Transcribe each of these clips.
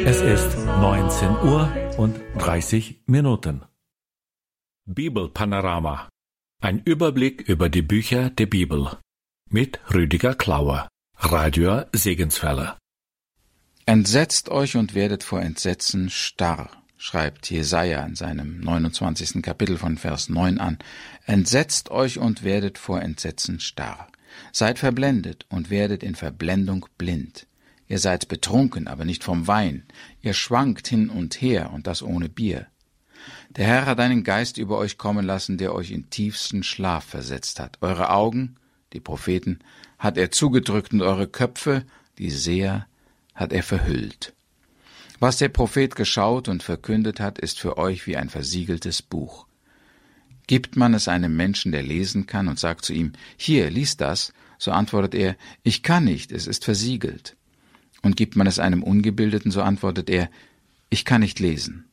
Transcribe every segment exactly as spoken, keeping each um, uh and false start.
Es ist neunzehn Uhr und dreißig Minuten. Bibelpanorama. Ein Überblick über die Bücher der Bibel. Mit Rüdiger Klauer, Radio Segenswelle. Entsetzt euch und werdet vor Entsetzen starr, schreibt Jesaja in seinem neunundzwanzigsten Kapitel von Vers neun an. Entsetzt euch und werdet vor Entsetzen starr. Seid verblendet und werdet in Verblendung blind. Ihr seid betrunken, aber nicht vom Wein. Ihr schwankt hin und her, und das ohne Bier. Der Herr hat einen Geist über euch kommen lassen, der euch in tiefsten Schlaf versetzt hat. Eure Augen, die Propheten, hat er zugedrückt, und eure Köpfe, die Seher, hat er verhüllt. Was der Prophet geschaut und verkündet hat, ist für euch wie ein versiegeltes Buch. Gibt man es einem Menschen, der lesen kann, und sagt zu ihm, »Hier, lies das«, so antwortet er, »Ich kann nicht, es ist versiegelt.« Und gibt man es einem Ungebildeten, so antwortet er, »Ich kann nicht lesen.«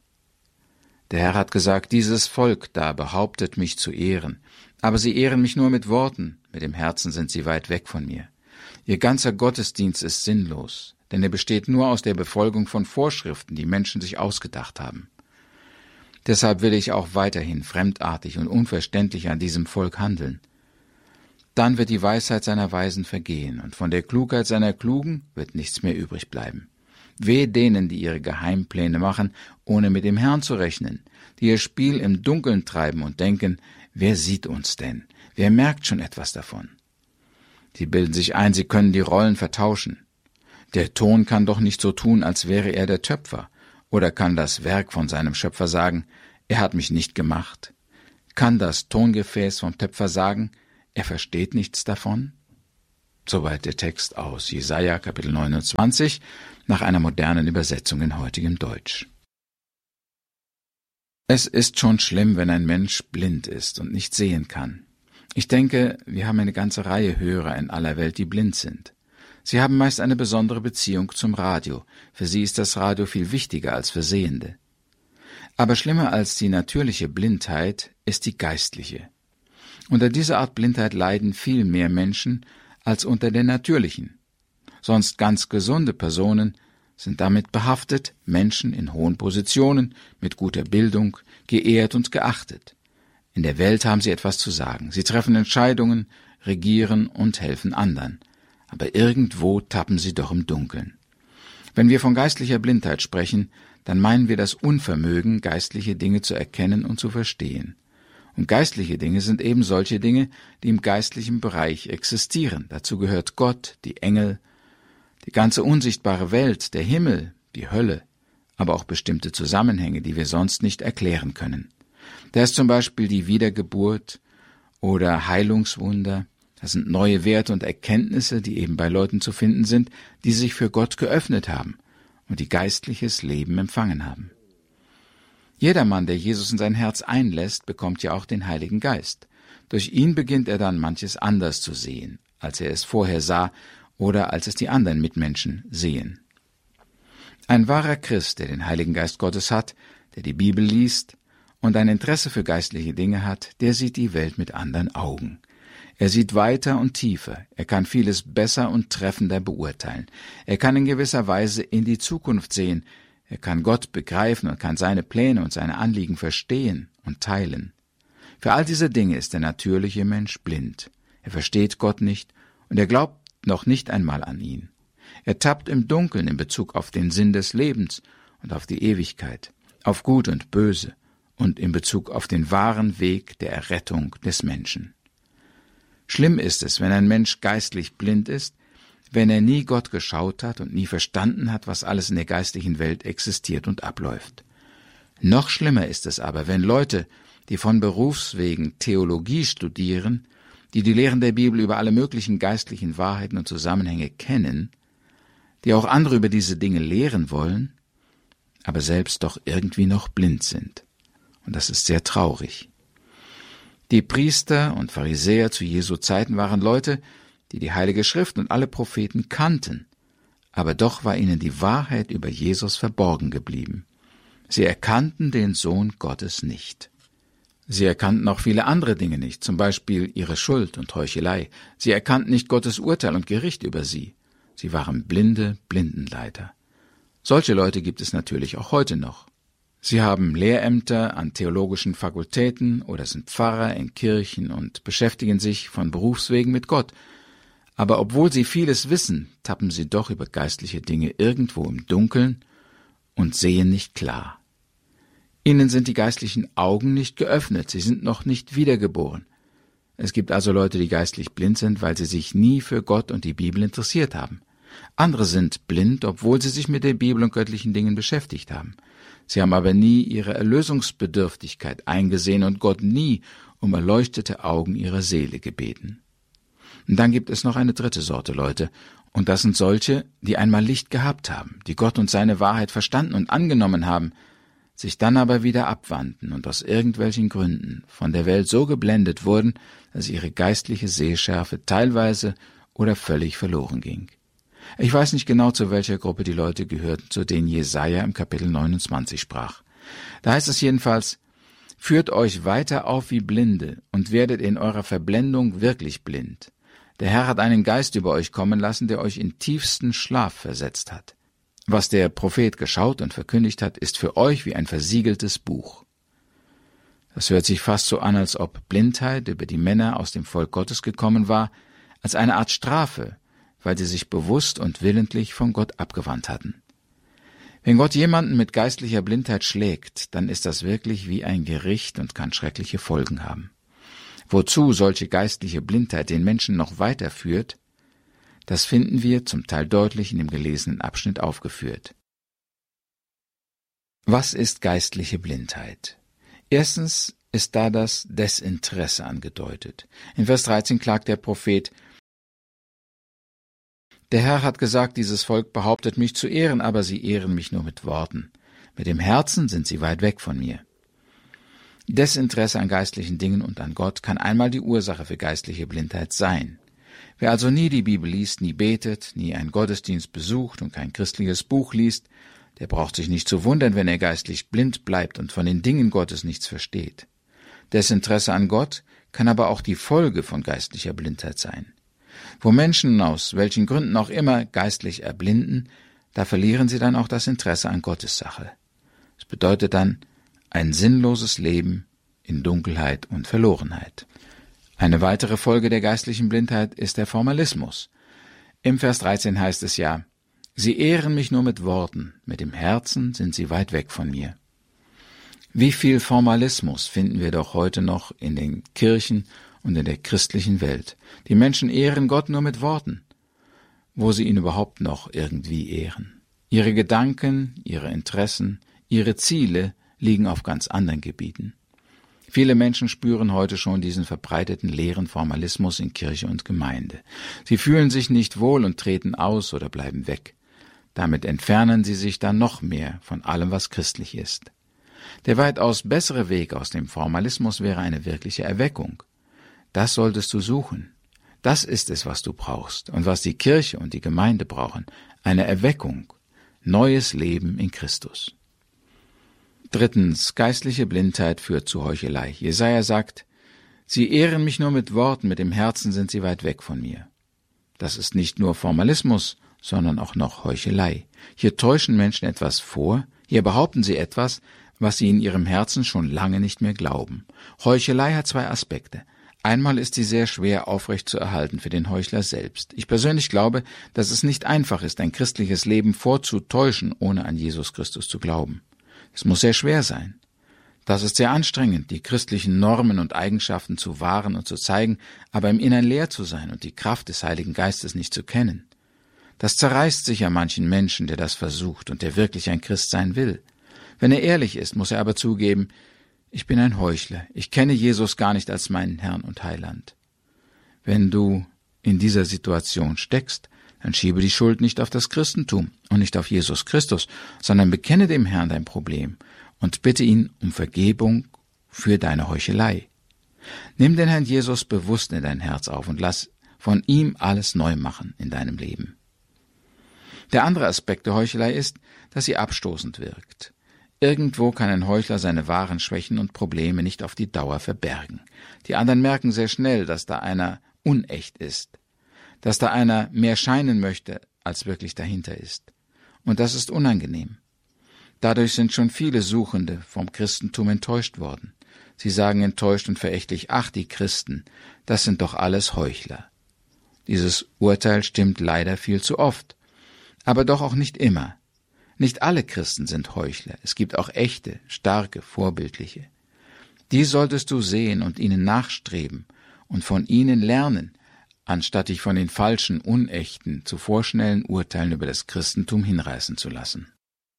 Der Herr hat gesagt, dieses Volk da behauptet mich zu ehren, aber sie ehren mich nur mit Worten, mit dem Herzen sind sie weit weg von mir. Ihr ganzer Gottesdienst ist sinnlos, denn er besteht nur aus der Befolgung von Vorschriften, die Menschen sich ausgedacht haben. Deshalb will ich auch weiterhin fremdartig und unverständlich an diesem Volk handeln. Dann wird die Weisheit seiner Weisen vergehen, und von der Klugheit seiner Klugen wird nichts mehr übrig bleiben. Wehe denen, die ihre Geheimpläne machen, ohne mit dem Herrn zu rechnen, die ihr Spiel im Dunkeln treiben und denken, wer sieht uns denn? Wer merkt schon etwas davon? Sie bilden sich ein, sie können die Rollen vertauschen. Der Ton kann doch nicht so tun, als wäre er der Töpfer, oder kann das Werk von seinem Schöpfer sagen, er hat mich nicht gemacht? Kann das Tongefäß vom Töpfer sagen, er versteht nichts davon? Soweit der Text aus Jesaja Kapitel neunundzwanzig nach einer modernen Übersetzung in heutigem Deutsch. Es ist schon schlimm, wenn ein Mensch blind ist und nicht sehen kann. Ich denke, wir haben eine ganze Reihe Hörer in aller Welt, die blind sind. Sie haben meist eine besondere Beziehung zum Radio. Für sie ist das Radio viel wichtiger als für Sehende. Aber schlimmer als die natürliche Blindheit ist die geistliche. Unter dieser Art Blindheit leiden viel mehr Menschen als unter der natürlichen. Sonst ganz gesunde Personen sind damit behaftet, Menschen in hohen Positionen, mit guter Bildung, geehrt und geachtet. In der Welt haben sie etwas zu sagen. Sie treffen Entscheidungen, regieren und helfen anderen. Aber irgendwo tappen sie doch im Dunkeln. Wenn wir von geistlicher Blindheit sprechen, dann meinen wir das Unvermögen, geistliche Dinge zu erkennen und zu verstehen. Und geistliche Dinge sind eben solche Dinge, die im geistlichen Bereich existieren. Dazu gehört Gott, die Engel, die ganze unsichtbare Welt, der Himmel, die Hölle, aber auch bestimmte Zusammenhänge, die wir sonst nicht erklären können. Da ist zum Beispiel die Wiedergeburt oder Heilungswunder. Das sind neue Werte und Erkenntnisse, die eben bei Leuten zu finden sind, die sich für Gott geöffnet haben und die geistliches Leben empfangen haben. Jedermann, der Jesus in sein Herz einlässt, bekommt ja auch den Heiligen Geist. Durch ihn beginnt er dann manches anders zu sehen, als er es vorher sah oder als es die anderen Mitmenschen sehen. Ein wahrer Christ, der den Heiligen Geist Gottes hat, der die Bibel liest und ein Interesse für geistliche Dinge hat, der sieht die Welt mit anderen Augen. Er sieht weiter und tiefer, er kann vieles besser und treffender beurteilen. Er kann in gewisser Weise in die Zukunft sehen, er kann Gott begreifen und kann seine Pläne und seine Anliegen verstehen und teilen. Für all diese Dinge ist der natürliche Mensch blind. Er versteht Gott nicht und er glaubt noch nicht einmal an ihn. Er tappt im Dunkeln in Bezug auf den Sinn des Lebens und auf die Ewigkeit, auf Gut und Böse und in Bezug auf den wahren Weg der Errettung des Menschen. Schlimm ist es, wenn ein Mensch geistlich blind ist, wenn er nie Gott geschaut hat und nie verstanden hat, was alles in der geistlichen Welt existiert und abläuft. Noch schlimmer ist es aber, wenn Leute, die von Berufswegen Theologie studieren, die die Lehren der Bibel über alle möglichen geistlichen Wahrheiten und Zusammenhänge kennen, die auch andere über diese Dinge lehren wollen, aber selbst doch irgendwie noch blind sind. Und das ist sehr traurig. Die Priester und Pharisäer zu Jesu Zeiten waren Leute, die die Heilige Schrift und alle Propheten kannten, aber doch war ihnen die Wahrheit über Jesus verborgen geblieben. Sie erkannten den Sohn Gottes nicht. Sie erkannten auch viele andere Dinge nicht, zum Beispiel ihre Schuld und Heuchelei. Sie erkannten nicht Gottes Urteil und Gericht über sie. Sie waren blinde Blindenleiter. Solche Leute gibt es natürlich auch heute noch. Sie haben Lehrämter an theologischen Fakultäten oder sind Pfarrer in Kirchen und beschäftigen sich von Berufswegen mit Gott. Aber obwohl sie vieles wissen, tappen sie doch über geistliche Dinge irgendwo im Dunkeln und sehen nicht klar. Ihnen sind die geistlichen Augen nicht geöffnet, sie sind noch nicht wiedergeboren. Es gibt also Leute, die geistlich blind sind, weil sie sich nie für Gott und die Bibel interessiert haben. Andere sind blind, obwohl sie sich mit der Bibel und göttlichen Dingen beschäftigt haben. Sie haben aber nie ihre Erlösungsbedürftigkeit eingesehen und Gott nie um erleuchtete Augen ihrer Seele gebeten. Und dann gibt es noch eine dritte Sorte Leute, und das sind solche, die einmal Licht gehabt haben, die Gott und seine Wahrheit verstanden und angenommen haben, sich dann aber wieder abwandten und aus irgendwelchen Gründen von der Welt so geblendet wurden, dass ihre geistliche Sehschärfe teilweise oder völlig verloren ging. Ich weiß nicht genau, zu welcher Gruppe die Leute gehörten, zu denen Jesaja im Kapitel neunundzwanzig sprach. Da heißt es jedenfalls: Führt euch weiter auf wie Blinde und werdet in eurer Verblendung wirklich blind. Der Herr hat einen Geist über euch kommen lassen, der euch in tiefsten Schlaf versetzt hat. Was der Prophet geschaut und verkündigt hat, ist für euch wie ein versiegeltes Buch. Das hört sich fast so an, als ob Blindheit über die Männer aus dem Volk Gottes gekommen war, als eine Art Strafe, weil sie sich bewusst und willentlich von Gott abgewandt hatten. Wenn Gott jemanden mit geistlicher Blindheit schlägt, dann ist das wirklich wie ein Gericht und kann schreckliche Folgen haben. Wozu solche geistliche Blindheit den Menschen noch weiterführt, das finden wir zum Teil deutlich in dem gelesenen Abschnitt aufgeführt. Was ist geistliche Blindheit? Erstens ist da das Desinteresse angedeutet. In Vers dreizehn klagt der Prophet: Der Herr hat gesagt, dieses Volk behauptet mich zu ehren, aber sie ehren mich nur mit Worten. Mit dem Herzen sind sie weit weg von mir. Desinteresse an geistlichen Dingen und an Gott kann einmal die Ursache für geistliche Blindheit sein. Wer also nie die Bibel liest, nie betet, nie einen Gottesdienst besucht und kein christliches Buch liest, der braucht sich nicht zu wundern, wenn er geistlich blind bleibt und von den Dingen Gottes nichts versteht. Desinteresse an Gott kann aber auch die Folge von geistlicher Blindheit sein. Wo Menschen aus welchen Gründen auch immer geistlich erblinden, da verlieren sie dann auch das Interesse an Gottes Sache. Es bedeutet dann ein sinnloses Leben in Dunkelheit und Verlorenheit. Eine weitere Folge der geistlichen Blindheit ist der Formalismus. Im Vers dreizehn heißt es ja: Sie ehren mich nur mit Worten, mit dem Herzen sind sie weit weg von mir. Wie viel Formalismus finden wir doch heute noch in den Kirchen und in der christlichen Welt. Die Menschen ehren Gott nur mit Worten, wo sie ihn überhaupt noch irgendwie ehren. Ihre Gedanken, ihre Interessen, ihre Ziele liegen auf ganz anderen Gebieten. Viele Menschen spüren heute schon diesen verbreiteten leeren Formalismus in Kirche und Gemeinde. Sie fühlen sich nicht wohl und treten aus oder bleiben weg. Damit entfernen sie sich dann noch mehr von allem, was christlich ist. Der weitaus bessere Weg aus dem Formalismus wäre eine wirkliche Erweckung. Das solltest du suchen. Das ist es, was du brauchst und was die Kirche und die Gemeinde brauchen. Eine Erweckung, neues Leben in Christus. Drittens, geistliche Blindheit führt zu Heuchelei. Jesaja sagt: Sie ehren mich nur mit Worten, mit dem Herzen sind sie weit weg von mir. Das ist nicht nur Formalismus, sondern auch noch Heuchelei. Hier täuschen Menschen etwas vor, hier behaupten sie etwas, was sie in ihrem Herzen schon lange nicht mehr glauben. Heuchelei hat zwei Aspekte. Einmal ist sie sehr schwer aufrecht zu erhalten für den Heuchler selbst. Ich persönlich glaube, dass es nicht einfach ist, ein christliches Leben vorzutäuschen, ohne an Jesus Christus zu glauben. Es muss sehr schwer sein. Das ist sehr anstrengend, die christlichen Normen und Eigenschaften zu wahren und zu zeigen, aber im Innern leer zu sein und die Kraft des Heiligen Geistes nicht zu kennen. Das zerreißt sicher manchen Menschen, der das versucht und der wirklich ein Christ sein will. Wenn er ehrlich ist, muss er aber zugeben: Ich bin ein Heuchler, ich kenne Jesus gar nicht als meinen Herrn und Heiland. Wenn du in dieser Situation steckst, dann schiebe die Schuld nicht auf das Christentum und nicht auf Jesus Christus, sondern bekenne dem Herrn dein Problem und bitte ihn um Vergebung für deine Heuchelei. Nimm den Herrn Jesus bewusst in dein Herz auf und lass von ihm alles neu machen in deinem Leben. Der andere Aspekt der Heuchelei ist, dass sie abstoßend wirkt. Irgendwo kann ein Heuchler seine wahren Schwächen und Probleme nicht auf die Dauer verbergen. Die anderen merken sehr schnell, dass da einer unecht ist, dass da einer mehr scheinen möchte, als wirklich dahinter ist. und das ist unangenehm. Dadurch sind schon viele Suchende vom Christentum enttäuscht worden. Sie sagen enttäuscht und verächtlich, ach, die Christen, das sind doch alles Heuchler. Dieses Urteil stimmt leider viel zu oft, aber doch auch nicht immer. Nicht alle Christen sind Heuchler, es gibt auch echte, starke, vorbildliche. Die solltest du sehen und ihnen nachstreben und von ihnen lernen, anstatt dich von den falschen, unechten, zu vorschnellen Urteilen über das Christentum hinreißen zu lassen.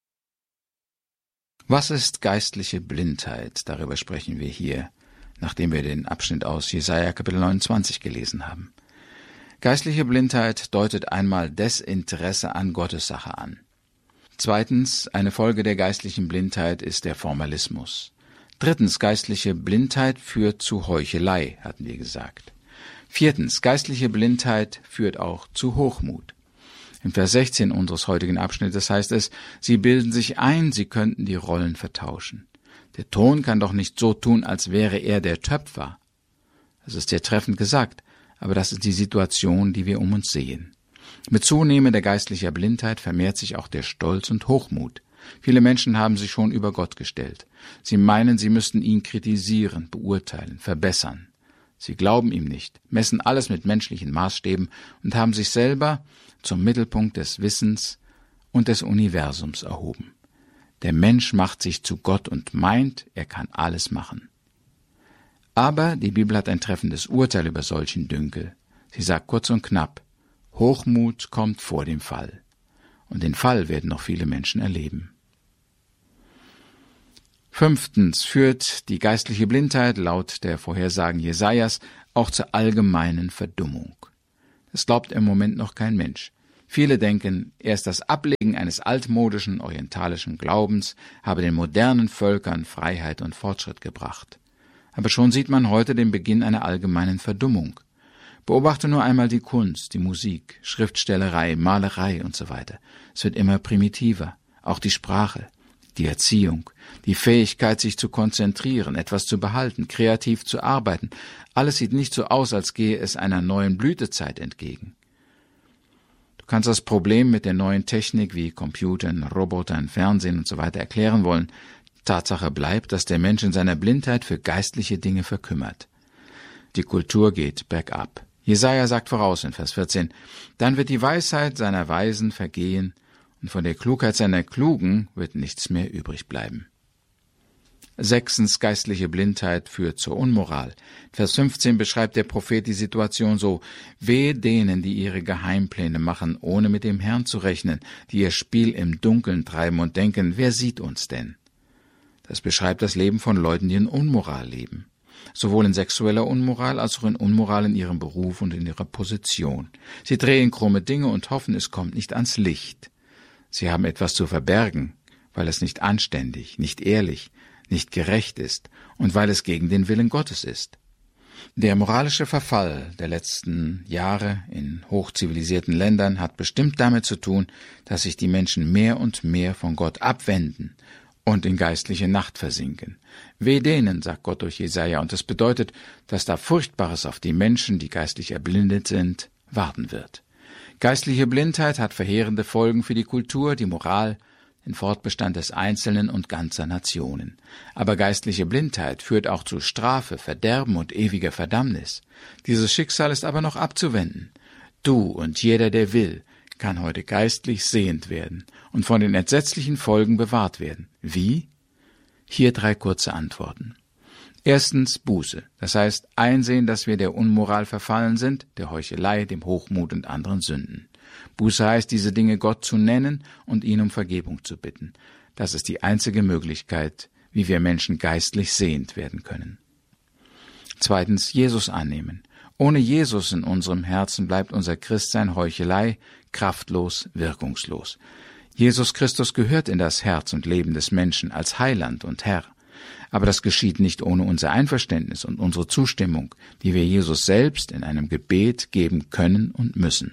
Was ist geistliche Blindheit? Darüber sprechen wir hier, nachdem wir den Abschnitt aus Jesaja Kapitel neunundzwanzig gelesen haben. Geistliche Blindheit deutet einmal Desinteresse an Gottes Sache an. Zweitens, eine Folge der geistlichen Blindheit ist der Formalismus. Drittens, geistliche Blindheit führt zu Heuchelei, hatten wir gesagt. Viertens, geistliche Blindheit führt auch zu Hochmut. Im Vers sechzehn unseres heutigen Abschnittes heißt es, sie bilden sich ein, sie könnten die Rollen vertauschen. Der Ton kann doch nicht so tun, als wäre er der Töpfer. Das ist ja treffend gesagt, aber das ist die Situation, die wir um uns sehen. Mit zunehmender geistlicher Blindheit vermehrt sich auch der Stolz und Hochmut. Viele Menschen haben sich schon über Gott gestellt. Sie meinen, sie müssten ihn kritisieren, beurteilen, verbessern. Sie glauben ihm nicht, messen alles mit menschlichen Maßstäben und haben sich selber zum Mittelpunkt des Wissens und des Universums erhoben. Der Mensch macht sich zu Gott und meint, er kann alles machen. Aber die Bibel hat ein treffendes Urteil über solchen Dünkel. Sie sagt kurz und knapp, Hochmut kommt vor dem Fall. Und den Fall werden noch viele Menschen erleben. Fünftens führt die geistliche Blindheit laut der Vorhersagen Jesajas auch zur allgemeinen Verdummung. Das glaubt im Moment noch kein Mensch. Viele denken, erst das Ablegen eines altmodischen, orientalischen Glaubens habe den modernen Völkern Freiheit und Fortschritt gebracht. Aber schon sieht man heute den Beginn einer allgemeinen Verdummung. Beobachte nur einmal die Kunst, die Musik, Schriftstellerei, Malerei und so weiter. Es wird immer primitiver. Auch die Sprache, die Erziehung, die Fähigkeit, sich zu konzentrieren, etwas zu behalten, kreativ zu arbeiten. Alles sieht nicht so aus, als gehe es einer neuen Blütezeit entgegen. Du kannst das Problem mit der neuen Technik wie Computern, Robotern, Fernsehen und so weiter erklären wollen. Tatsache bleibt, dass der Mensch in seiner Blindheit für geistliche Dinge verkümmert. Die Kultur geht bergab. Jesaja sagt voraus in Vers vierzehn, dann wird die Weisheit seiner Weisen vergehen und von der Klugheit seiner Klugen wird nichts mehr übrig bleiben. Sechstens, geistliche Blindheit führt zur Unmoral. Vers fünfzehn beschreibt der Prophet die Situation so, wehe denen, die ihre Geheimpläne machen, ohne mit dem Herrn zu rechnen, die ihr Spiel im Dunkeln treiben und denken, wer sieht uns denn? Das beschreibt das Leben von Leuten, die in Unmoral leben. Sowohl in sexueller Unmoral als auch in Unmoral in ihrem Beruf und in ihrer Position. Sie drehen krumme Dinge und hoffen, es kommt nicht ans Licht. Sie haben etwas zu verbergen, weil es nicht anständig, nicht ehrlich, nicht gerecht ist und weil es gegen den Willen Gottes ist. Der moralische Verfall der letzten Jahre in hochzivilisierten Ländern hat bestimmt damit zu tun, dass sich die Menschen mehr und mehr von Gott abwenden und in geistliche Nacht versinken. Weh denen, sagt Gott durch Jesaja, und das bedeutet, dass da Furchtbares auf die Menschen, die geistlich erblindet sind, warten wird. Geistliche Blindheit hat verheerende Folgen für die Kultur, die Moral, den Fortbestand des Einzelnen und ganzer Nationen. Aber geistliche Blindheit führt auch zu Strafe, Verderben und ewiger Verdammnis. Dieses Schicksal ist aber noch abzuwenden. Du und jeder, der will, kann heute geistlich sehend werden und von den entsetzlichen Folgen bewahrt werden. Wie? Hier drei kurze Antworten. Erstens Buße, das heißt einsehen, dass wir der Unmoral verfallen sind, der Heuchelei, dem Hochmut und anderen Sünden. Buße heißt, diese Dinge Gott zu nennen und ihn um Vergebung zu bitten. Das ist die einzige Möglichkeit, wie wir Menschen geistlich sehend werden können. Zweitens Jesus annehmen. Ohne Jesus in unserem Herzen bleibt unser Christsein Heuchelei, kraftlos, wirkungslos. Jesus Christus gehört in das Herz und Leben des Menschen als Heiland und Herr. Aber das geschieht nicht ohne unser Einverständnis und unsere Zustimmung, die wir Jesus selbst in einem Gebet geben können und müssen.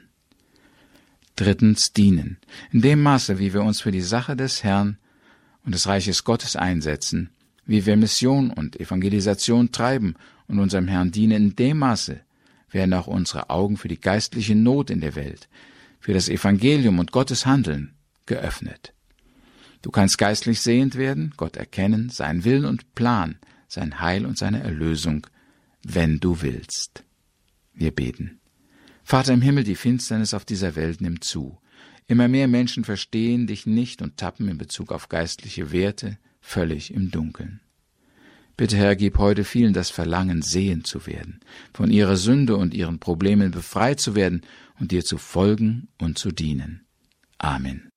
Drittens dienen. In dem Maße, wie wir uns für die Sache des Herrn und des Reiches Gottes einsetzen, wie wir Mission und Evangelisation treiben und unserem Herrn dienen, in dem Maße werden auch unsere Augen für die geistliche Not in der Welt, für das Evangelium und Gottes Handeln geöffnet. Du kannst geistlich sehend werden, Gott erkennen, seinen Willen und Plan, sein Heil und seine Erlösung, wenn du willst. Wir beten. Vater im Himmel, die Finsternis auf dieser Welt nimmt zu. Immer mehr Menschen verstehen dich nicht und tappen in Bezug auf geistliche Werte völlig im Dunkeln. Bitte, Herr, gib heute vielen das Verlangen, sehend zu werden, von ihrer Sünde und ihren Problemen befreit zu werden und dir zu folgen und zu dienen. Amen.